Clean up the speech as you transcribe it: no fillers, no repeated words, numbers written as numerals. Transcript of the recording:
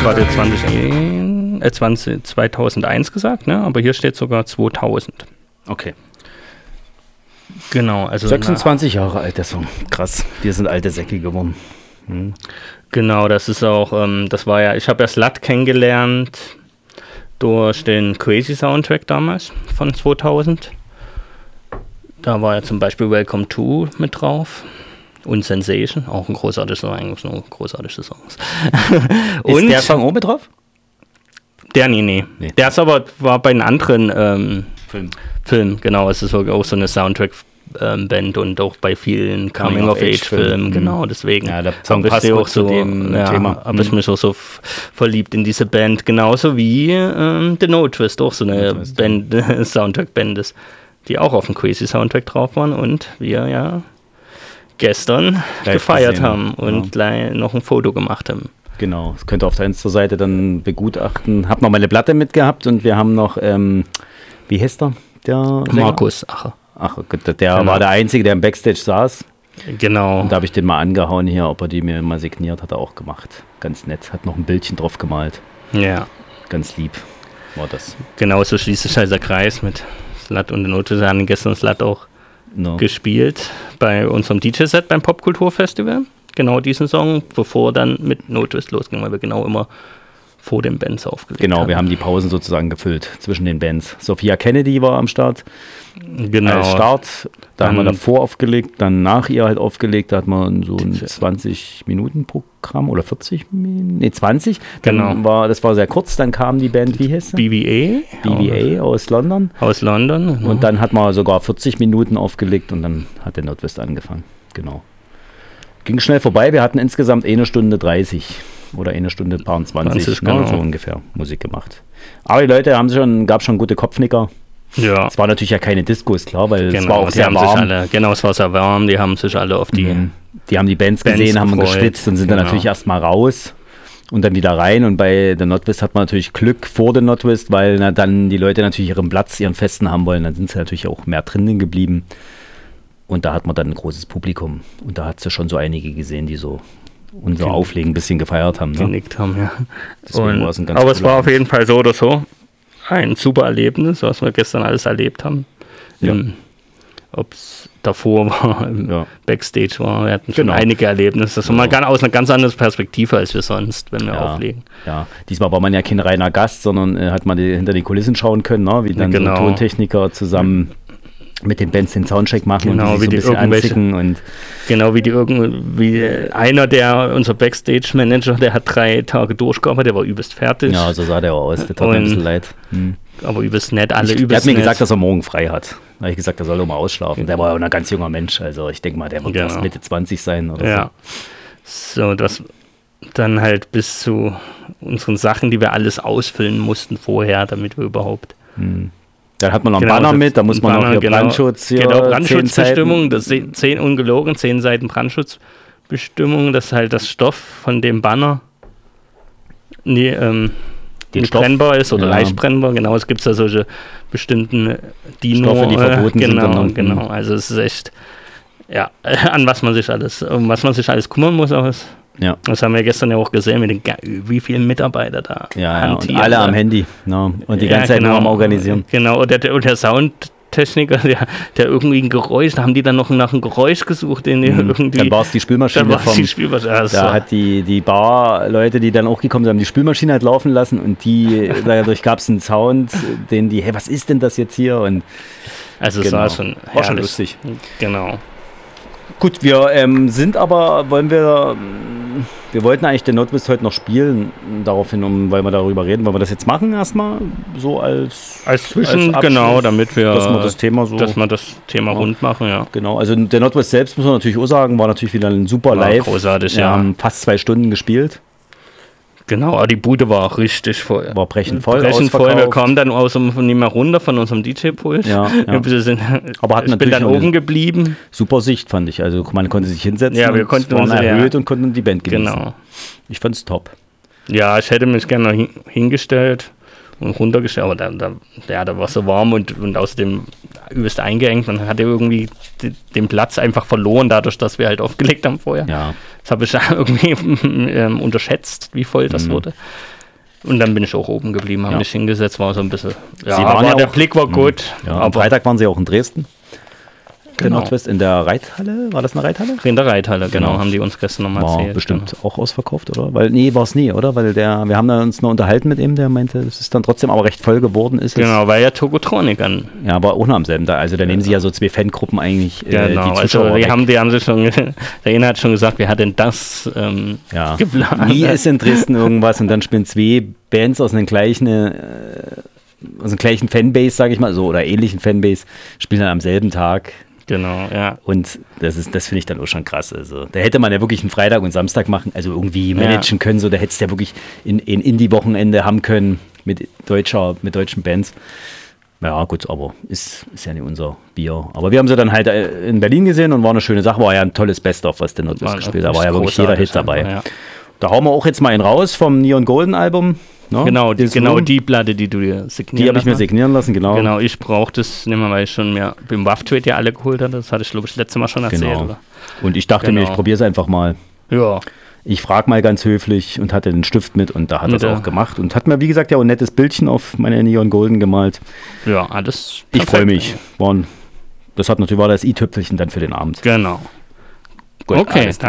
gerade 2001 gesagt, ne? Aber hier steht sogar 2000. Okay. Genau, also 26 Jahre alt, der Song. Krass, wir sind alte Säcke geworden. Genau, das ist auch, das war ja, ich habe ja Slut kennengelernt durch den Crazy Soundtrack damals von 2000. Da war ja zum Beispiel Welcome to mit drauf. Und Sensation, auch ein großartiges Song, eigentlich nur großartige Songs. Und ist der Song auch mit drauf? Der, nee. Der ist aber, war bei einem anderen Film, genau. Es ist auch so eine Soundtrack-Band und auch bei vielen Coming-of-Age-Filmen, genau, deswegen. Ja, der Song passt auch zu dem Thema. Habe ich mich auch so verliebt in diese Band, genauso wie The No Twist, auch so eine Band, Soundtrack-Band ist, die auch auf dem Crazy Soundtrack drauf waren und wir ja gestern gefeiert haben und noch ein Foto gemacht haben. Genau, das könnt ihr auf der Insta-Seite dann begutachten. Hab noch meine Platte mitgehabt und wir haben noch, wie heißt der? Markus Acher. Ach, der war der Einzige, der im Backstage saß. Genau. Und da habe ich den mal angehauen hier, ob er die mir mal signiert, hat er auch gemacht. Ganz nett, hat noch ein Bildchen drauf gemalt. Ja. Ganz lieb war das. Genau, so schließt sich halt der Kreis mit Slut und den Notes. Wir haben gestern Slut auch gespielt bei unserem DJ-Set beim Popkulturfestival. Genau diesen Song, bevor dann mit No Twist losging, weil wir genau immer vor den Bands aufgelegt haben. Genau, wir haben die Pausen sozusagen gefüllt zwischen den Bands. Sophia Kennedy war am Start. Genau. Als Start, da haben wir davor aufgelegt, dann nach ihr halt aufgelegt, da hat man so ein 20-Minuten-Programm oder 40 Minuten, nee 20. Dann das war sehr kurz, dann kam die Band, wie hieß sie? BBA aus London. Und dann hat man sogar 40 Minuten aufgelegt und dann hat der No Twist angefangen. Genau. Ging schnell vorbei, wir hatten insgesamt 1 Stunde 30 oder 1 Stunde 20, genau. So ungefähr Musik gemacht. Aber die Leute gab schon gute Kopfnicker. Ja. Es war natürlich ja keine Disco, ist klar, weil es war auch sehr warm. Es war sehr warm, die haben sich alle auf die... Die haben die Bands gesehen, haben geschwitzt und sind dann natürlich erstmal raus und dann wieder rein. Und bei der No Twist hat man natürlich Glück vor der No Twist, weil dann die Leute natürlich ihren Platz, ihren Festen haben wollen. Dann sind sie natürlich auch mehr drinnen geblieben. Und da hat man dann ein großes Publikum. Und da hat es ja schon so einige gesehen, die so unser Auflegen ein bisschen gefeiert haben. Genickt haben, ja. Aber es war auf jeden Fall so oder so ein super Erlebnis, was wir gestern alles erlebt haben. Ja. Ob es davor war, Backstage war, wir hatten schon einige Erlebnisse. Das war mal aus einer ganz anderen Perspektive als wir sonst, wenn wir auflegen. Ja, diesmal war man ja kein reiner Gast, sondern hat man hinter die Kulissen schauen können, wie dann so Tontechniker zusammen mit den Bands den Soundcheck machen und die so ein bisschen anzicken. Und genau, wie einer, unser Backstage-Manager, der hat 3 Tage durchgearbeitet, der war übelst fertig. Ja, so sah der auch aus, der tat mir ein bisschen leid. Aber übelst nett, alle übelst nett. Er hat mir gesagt, dass er morgen frei hat. Da habe ich gesagt, er soll doch mal ausschlafen. Der war ja ein ganz junger Mensch, also ich denke mal, der wird erst Mitte 20 sein oder so. So, das dann halt bis zu unseren Sachen, die wir alles ausfüllen mussten vorher, damit wir überhaupt... Dann hat man noch einen Banner mit, da muss man noch hier Brandschutz. Brandschutzbestimmung, 10 ungelogen, 10 Seiten Brandschutzbestimmung, das ist halt das Stoff von dem Banner brennbar ist oder leicht brennbar. Genau, es gibt ja solche bestimmten Stoffe, die verboten sind. Genau, also es ist echt, um was man sich alles kümmern muss. Ja. Das haben wir gestern ja auch gesehen, wie viele Mitarbeiter da und alle am Handy. No. Und die ganze Zeit nur am Organisieren. Genau, und der Soundtechniker, der irgendwie ein Geräusch, da haben die dann noch nach einem Geräusch gesucht. Dann war es die Spülmaschine. Da hat die Bar-Leute, die dann auch gekommen sind, haben die Spülmaschine halt laufen lassen und dadurch gab es einen Sound, hey, was ist denn das jetzt hier? Und also es war schon lustig. Genau. Gut, wir wir wollten eigentlich den No Twist heute noch spielen, daraufhin, weil wir darüber reden. Wollen wir das jetzt machen erstmal? So als Zwischen, genau, damit dass wir das Thema rund machen, ja. Genau, also der No Twist selbst, muss man natürlich auch sagen, war natürlich wieder ein super Live. Großartig, Wir haben fast 2 Stunden gespielt. Genau, aber die Bude war auch richtig voll. War brechend voll. Wir kamen dann nicht mehr runter von unserem DJ-Pult. Ja. Aber ich bin dann oben geblieben. Super Sicht, fand ich. Also man konnte sich hinsetzen. Ja, wir konnten uns erhöht und konnten die Band genießen. Genau. Ich fand es top. Ja, ich hätte mich gerne hingestellt und runtergestellt, aber da war so warm und außerdem übelst eingeengt. Man hatte irgendwie den Platz einfach verloren, dadurch, dass wir halt aufgelegt haben vorher. Ja. Das habe ich irgendwie unterschätzt, wie voll das wurde. Und dann bin ich auch oben geblieben, habe mich hingesetzt, war so ein bisschen. Ja, aber der Blick war gut. Ja, am Freitag waren sie auch in Dresden. Genau. Nordwest in der Reithalle. War das eine Reithalle? In der Reithalle, genau. Haben die uns gestern nochmal erzählt. War bestimmt auch ausverkauft, oder? War es nie, oder? Weil wir haben uns noch unterhalten mit ihm, der meinte, es ist dann trotzdem aber recht voll geworden. Genau, weil ja Tokotronic an. Ja, aber auch noch am selben Tag. Also da nehmen sie ja so 2 Fangruppen eigentlich. Genau, die Zuschauer die haben sich schon, der eine hat schon gesagt, wer hat denn das geplant? Nie ist in Dresden irgendwas und dann spielen 2 Bands aus einem gleichen Fanbase, sage ich mal, so, oder ähnlichen Fanbase, spielen dann am selben Tag. Genau, ja. Und das finde ich dann auch schon krass. Also, da hätte man ja wirklich einen Freitag und Samstag machen, also irgendwie managen können, so, da hättest du ja wirklich ein Indie-Wochenende haben können mit deutschen Bands. Ja, gut, aber ist ja nicht unser Bier. Aber wir haben sie dann halt in Berlin gesehen und war eine schöne Sache, war ja ein tolles Best-of, was der Nordwest gespielt hat. Da war ja wirklich jeder Hit dabei. Ja. Da hauen wir auch jetzt mal einen raus vom Neon Golden Album. No? Genau die Platte, die du dir signieren lassen. Die habe ich mir signieren lassen, genau. Genau, ich brauche das nicht mehr, weil ich schon mir beim Waff-Trade ja alle geholt hatte. Das hatte ich, glaube ich, das letzte Mal schon erzählt. Genau. Oder? Und ich dachte mir, ich probiere es einfach mal. Ja. Ich frage mal ganz höflich und hatte den Stift mit und da hat er es auch gemacht. Und hat mir, wie gesagt, ja ein nettes Bildchen auf meine Neon Golden gemalt. Ja, alles perfekt. Ich freue mich. Das war das i-Tüpfelchen dann für den Abend. Genau. Gut, okay.